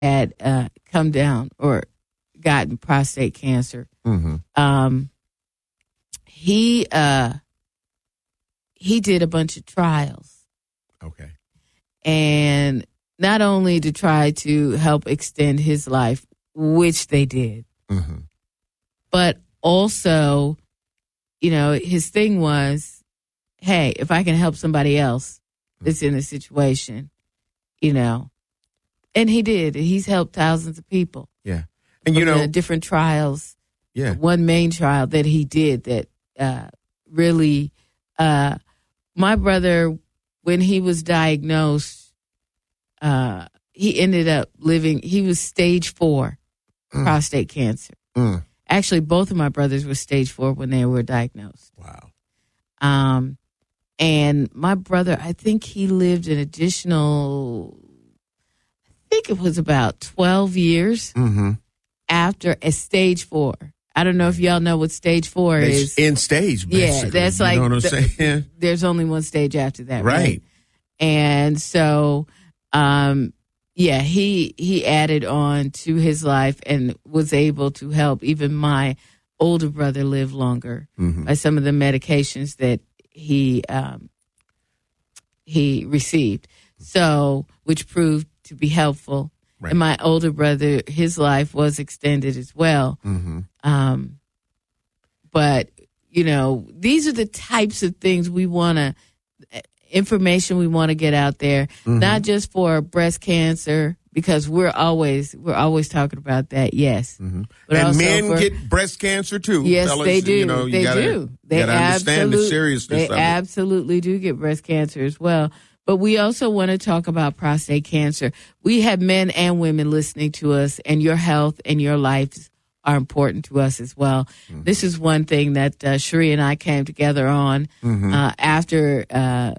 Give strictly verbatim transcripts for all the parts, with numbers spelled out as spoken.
had uh, come down or gotten prostate cancer. Mm-hmm. Um, he uh, he did a bunch of trials. Okay. And not only to try to help extend his life, which they did, mm-hmm. but also, you know, his thing was, hey, if I can help somebody else that's in a situation, you know, and he did. He's helped thousands of people. Yeah. And, you from know, the different trials. Yeah. One main trial that he did that uh, really, uh, my brother, when he was diagnosed, uh, he ended up living, he was stage four mm. prostate cancer. Mm. Actually, both of my brothers were stage four when they were diagnosed. Wow. Um, and my brother, I think he lived an additional, I think it was about twelve years mm-hmm. after a stage four. I don't know if y'all know what stage four it's is. In stage, basically. Yeah, that's you like, know what I'm the, saying? There's only one stage after that, right? Right. And so, um, yeah, he he added on to his life and was able to help even my older brother live longer mm-hmm. by some of the medications that he um, he received. So, which proved to be helpful. Right. And my older brother, his life was extended as well. Mm-hmm. Um, but, you know, these are the types of things we want to, information we want to get out there, mm-hmm. not just for breast cancer, because we're always, we're always talking about that, yes. Mm-hmm. But and also men for, get breast cancer too. Yes, Fellas, they do. You know, you they gotta, do. They gotta understand the seriousness They of it. absolutely do get breast cancer as well. But we also want to talk about prostate cancer. We have men and women listening to us, and your health and your lives are important to us as well. Mm-hmm. This is one thing that uh, Cherie and I came together on mm-hmm. uh, after uh,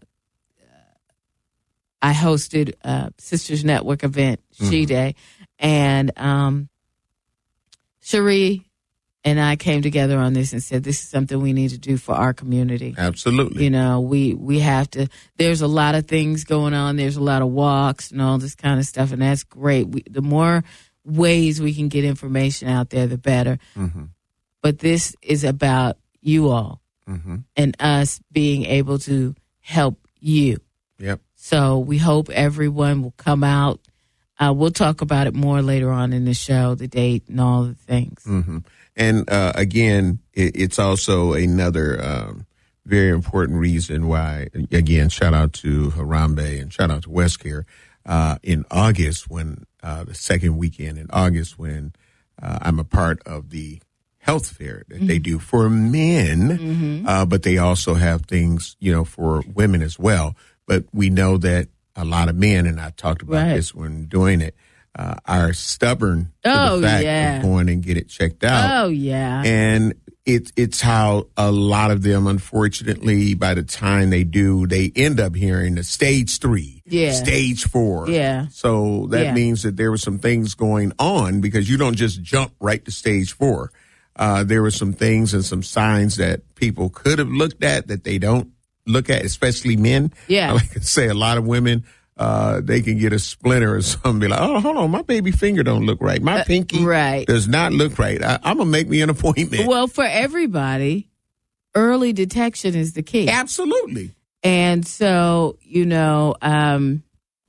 I hosted a Sisters Network event, mm-hmm. She Day, and um, Cherie and I came together on this and said, this is something we need to do for our community. Absolutely. You know, we, we have to, there's a lot of things going on. There's a lot of walks and all this kind of stuff. And that's great. We, the more ways we can get information out there, the better. Mm-hmm. But this is about you all mm-hmm. and us being able to help you. Yep. So we hope everyone will come out. Uh, we'll talk about it more later on in the show, the date and all the things. Mm-hmm. And uh, again, it, it's also another um, very important reason why, again, shout out to Harambe and shout out to WestCare. Uh, in August, when uh, the second weekend in August, when uh, I'm a part of the health fair that mm-hmm. they do for men, mm-hmm. uh, but they also have things, you know, for women as well. But we know that a lot of men, and I talked about right. this when doing it, Uh, are stubborn to oh, the fact yeah. of going and get it checked out. Oh, yeah. And it's it's how a lot of them, unfortunately, by the time they do, they end up hearing the stage three, yeah. stage four. Yeah. So that yeah. means that there were some things going on because you don't just jump right to stage four. Uh, there were some things and some signs that people could have looked at that they don't look at, especially men. Yeah. I like to say a lot of women, Uh, they can get a splinter or something. Be like, oh, hold on, my baby finger don't look right. My uh, pinky right. does not look right. I, I'm gonna make me an appointment. Well, for everybody, early detection is the key. Absolutely. And so, you know, um,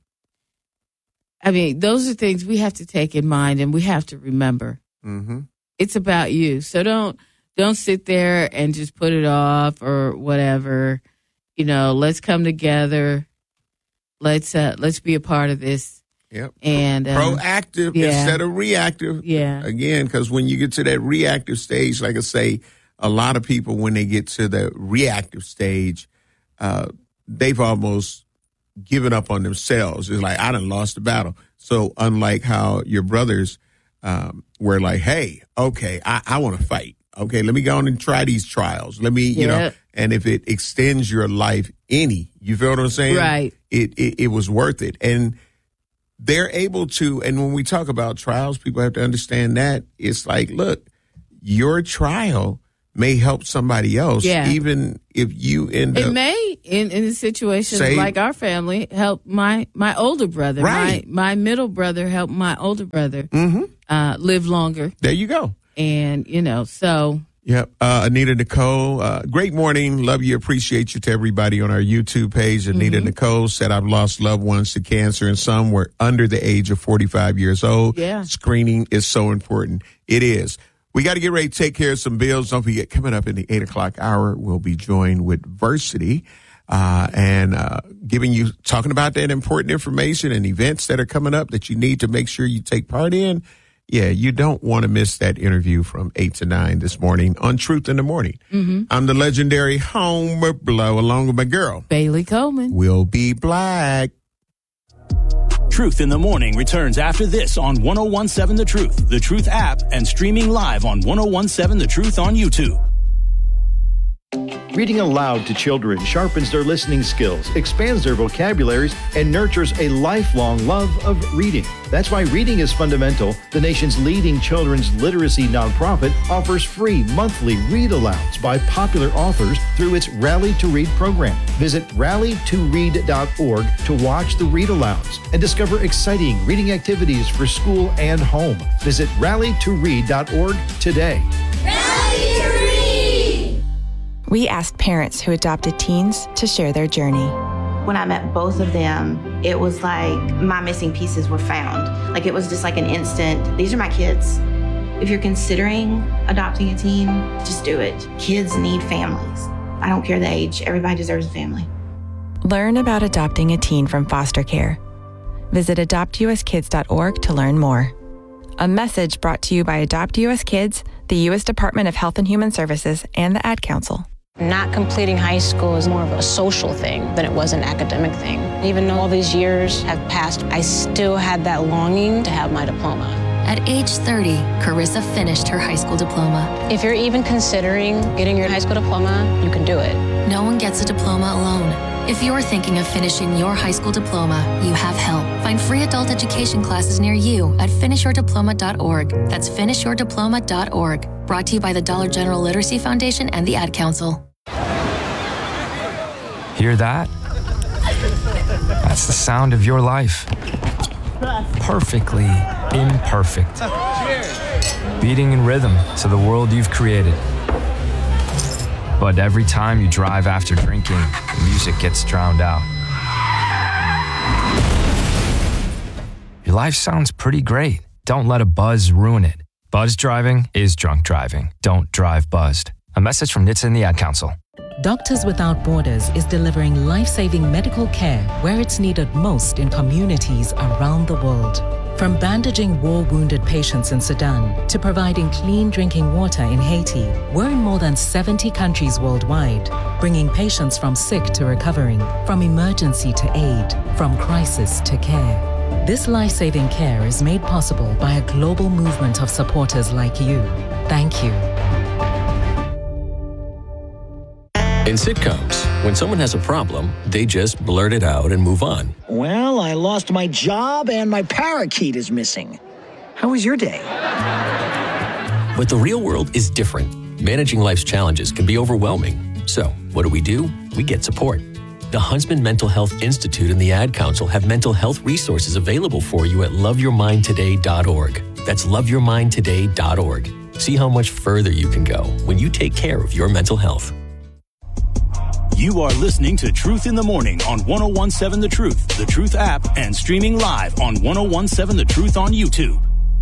I mean, those are things we have to take in mind and we have to remember. Mm-hmm. It's about you. So don't don't sit there and just put it off or whatever. You know, let's come together. Let's uh, let's be a part of this. Yep. And um, proactive yeah. instead of reactive. Yeah. Again, because when you get to that reactive stage, like I say, a lot of people when they get to the reactive stage, uh, they've almost given up on themselves. It's like I done lost the battle. So unlike how your brothers um, were like, hey, okay, I, I want to fight. Okay, let me go on and try these trials. Let me, you yeah. know, and if it extends your life any, you feel what I'm saying? Right. It, it, it was worth it. And they're able to, and when we talk about trials, people have to understand that it's like, look, your trial may help somebody else, Yeah. even if you end It up. may, in, in a situation Say- like our family, help my, my older brother. Right. My, my middle brother help my older brother Mm-hmm. uh, live longer. There you go. And, you know, so Yep. Uh, Anita Nicole, uh, great morning. Love you. Appreciate you to everybody on our YouTube page. Anita Mm-hmm. Nicole said, I've lost loved ones to cancer and some were under the age of forty-five years old. Yeah. Screening is so important. It is. We got to get ready to take care of some bills. Don't forget, coming up in the eight o'clock hour, we'll be joined with Versity, uh, and, uh, giving you, talking about that important information and events that are coming up that you need to make sure you take part in. Yeah, you don't want to miss that interview from eight to nine this morning on Truth in the Morning. Mm-hmm. I'm the legendary Homer Blow along with my girl, Bailey Coleman. We'll Be Black. Truth in the Morning returns after this on one oh one seven The Truth, The Truth app, and streaming live on one oh one seven The Truth on YouTube. Reading aloud to children sharpens their listening skills, expands their vocabularies, and nurtures a lifelong love of reading. That's why Reading is Fundamental, the nation's leading children's literacy nonprofit, offers free monthly read-alouds by popular authors through its Rally to Read program. Visit rally to read dot org to watch the read-alouds and discover exciting reading activities for school and home. Visit rally to read dot org today. Rally to Read! We asked parents who adopted teens to share their journey. When I met both of them, it was like my missing pieces were found. Like it was just like an instant, these are my kids. If you're considering adopting a teen, just do it. Kids need families. I don't care the age, everybody deserves a family. Learn about adopting a teen from foster care. Visit adopt u s kids dot org to learn more. A message brought to you by Adopt U S Kids, the U S Department of Health and Human Services, and the Ad Council. Not completing high school is more of a social thing than it was an academic thing. Even though all these years have passed, I still had that longing to have my diploma. At age thirty, Carissa finished her high school diploma. If you're even considering getting your high school diploma, you can do it. No one gets a diploma alone. If you're thinking of finishing your high school diploma, you have help. Find free adult education classes near you at finish your diploma dot org. That's finish your diploma dot org. Brought to you by the Dollar General Literacy Foundation and the Ad Council. Hear that? That's the sound of your life. Perfectly imperfect. Beating in rhythm to the world you've created. But every time you drive after drinking, the music gets drowned out. Your life sounds pretty great. Don't let a buzz ruin it. Buzz driving is drunk driving. Don't drive buzzed. A message from N H T S A and the Ad Council. Doctors Without Borders is delivering life-saving medical care where it's needed most in communities around the world. From bandaging war-wounded patients in Sudan to providing clean drinking water in Haiti, we're in more than seventy countries worldwide, bringing patients from sick to recovering, from emergency to aid, from crisis to care. This life-saving care is made possible by a global movement of supporters like you. Thank you. In sitcoms, when someone has a problem, they just blurt it out and move on. Well, I lost my job and my parakeet is missing. How was your day? But the real world is different. Managing life's challenges can be overwhelming. So, what do we do? We get support. The Huntsman Mental Health Institute and the Ad Council have mental health resources available for you at love your mind today dot org. That's love your mind today dot org. See how much further you can go when you take care of your mental health. You are listening to Truth in the Morning on one oh one seven The Truth, The Truth app, and streaming live on one oh one seven The Truth on YouTube.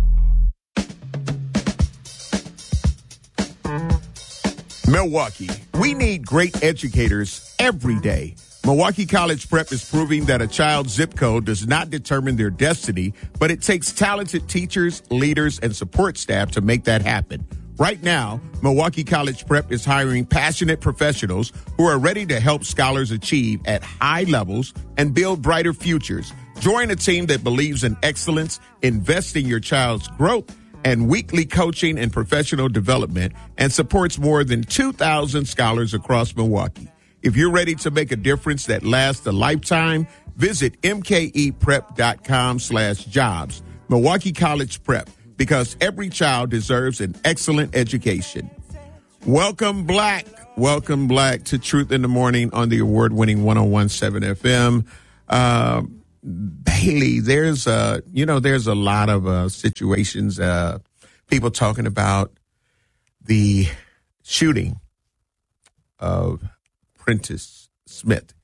Milwaukee, we need great educators every day. Milwaukee College Prep is proving that a child's zip code does not determine their destiny, but it takes talented teachers, leaders, and support staff to make that happen. Right now, Milwaukee College Prep is hiring passionate professionals who are ready to help scholars achieve at high levels and build brighter futures. Join a team that believes in excellence, invest in your child's growth, and weekly coaching and professional development, and supports more than two thousand scholars across Milwaukee. If you're ready to make a difference that lasts a lifetime, visit mkeprep.com slash jobs. Milwaukee College Prep, because every child deserves an excellent education. Welcome, Black. Welcome, Black, to Truth in the Morning on the award-winning one oh one point seven F M. Uh, Bailey, there's uh, you know, there's a lot of uh, situations, uh, people talking about the shooting of Prentice Smith,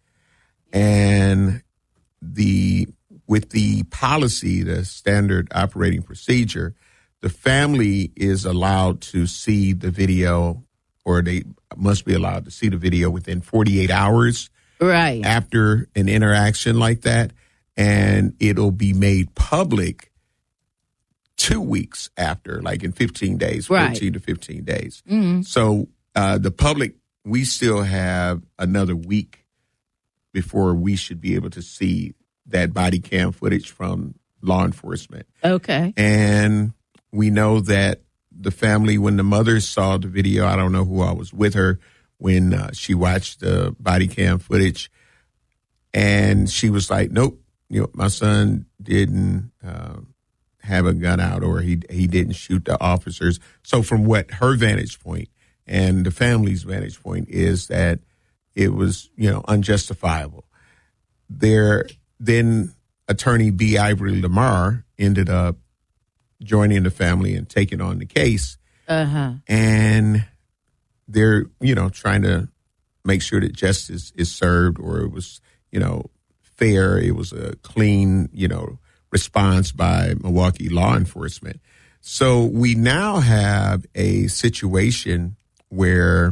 and the with the policy, the standard operating procedure, the family is allowed to see the video, or they must be allowed to see the video within forty-eight hours right after an interaction like that, and it'll be made public two weeks after, like in fifteen days, right. fourteen to fifteen days. Mm-hmm. So uh, the public, we still have another week before we should be able to see that body cam footage from law enforcement. Okay. And we know that the family, when the mother saw the video, I don't know who I was with her when uh, she watched the body cam footage, and she was like, nope, you know, my son didn't uh, have a gun out, or he he didn't shoot the officers. So from what her vantage point and the family's vantage point is, that it was, you know, unjustifiable. There, then attorney B. Ivory Lamar ended up joining the family and taking on the case. Uh-huh. And they're, you know, trying to make sure that justice is served, or it was, you know, fair. It was a clean, you know, response by Milwaukee law enforcement. So we now have a situation where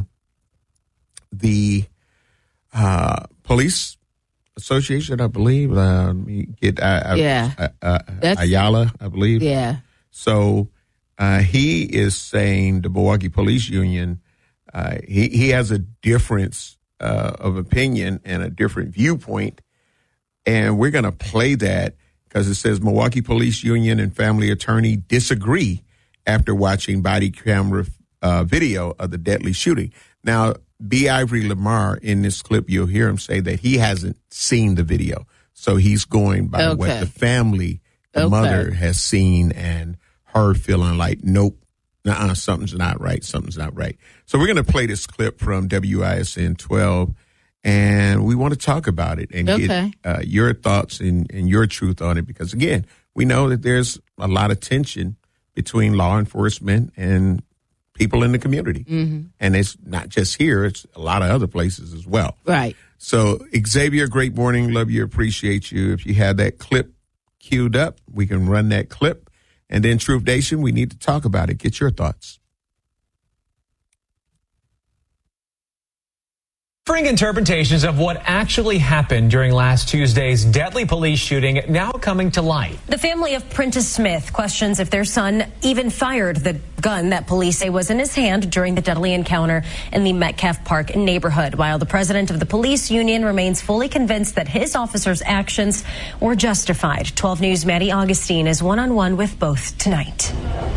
the uh, police association, I believe, uh, let me get uh, yeah. uh, uh, Ayala, I believe. Yeah. So uh, he is saying, the Milwaukee Police Union, uh, he, he has a difference uh, of opinion and a different viewpoint. And we're going to play that because it says Milwaukee Police Union and family attorney disagree after watching body camera uh, video of the deadly shooting. Now, B. Ivory Lamar, in this clip, you'll hear him say that he hasn't seen the video. So he's going by okay. what the family, the okay. mother, has seen, and her feeling like, nope, nuh-uh, something's not right, something's not right. So we're going to play this clip from W I S N twelve, and we want to talk about it and okay. get uh, your thoughts and, and your truth on it, because, again, we know that there's a lot of tension between law enforcement and people in the community. Mm-hmm. And it's not just here, it's a lot of other places as well. Right. So, Xavier, great morning. Love you, appreciate you. If you have that clip queued up, we can run that clip. And then, Truth Nation, we need to talk about it. Get your thoughts. Differing interpretations of what actually happened during last Tuesday's deadly police shooting now coming to light. The family of Prentice Smith questions if their son even fired the gun that police say was in his hand during the deadly encounter in the Metcalf Park neighborhood, while the president of the police union remains fully convinced that his officers' actions were justified. twelve News' Maddie Augustine is one-on-one with both tonight.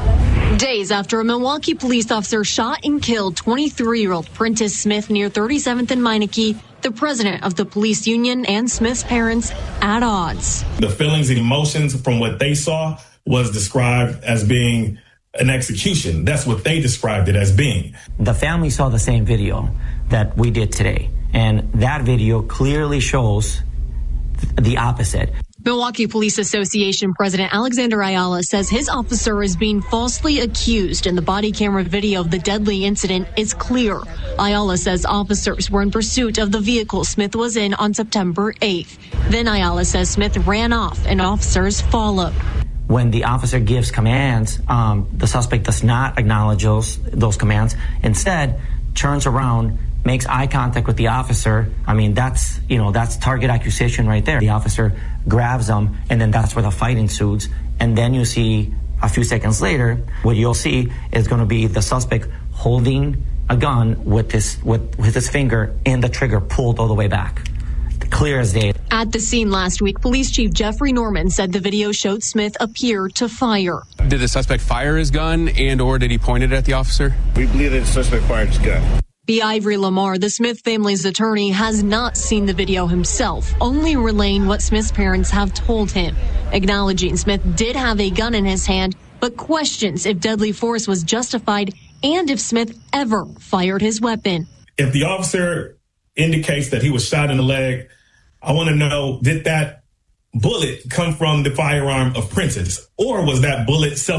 Days after a Milwaukee police officer shot and killed twenty-three-year-old Prentice Smith near thirty-seventh and Meineke, the president of the police union and Smith's parents at odds. The feelings and emotions from what they saw was described as being an execution. That's what they described it as being. The family saw the same video that we did today, and that video clearly shows the opposite. Milwaukee Police Association President Alexander Ayala says his officer is being falsely accused, and the body camera video of the deadly incident is clear. Ayala says officers were in pursuit of the vehicle Smith was in on September eighth. Then Ayala says Smith ran off and officers followed. When the officer gives commands, um, the suspect does not acknowledge those, those commands. Instead, turns around, makes eye contact with the officer. I mean, that's, you know, that's target accusation right there. The officer grabs him, and then that's where the fight ensues. And then you see a few seconds later, what you'll see is going to be the suspect holding a gun with his, with, with his finger in the trigger pulled all the way back. Clear as day. At the scene last week, Police Chief Jeffrey Norman said the video showed Smith appear to fire. Did the suspect fire his gun, and or did he point it at the officer? We believe that the suspect fired his gun. B. Ivory Lamar, the Smith family's attorney, has not seen the video himself, only relaying what Smith's parents have told him, acknowledging Smith did have a gun in his hand, but questions if deadly force was justified and if Smith ever fired his weapon. If the officer indicates that he was shot in the leg, I want to know, did that bullet come from the firearm of Prentice, or was that bullet self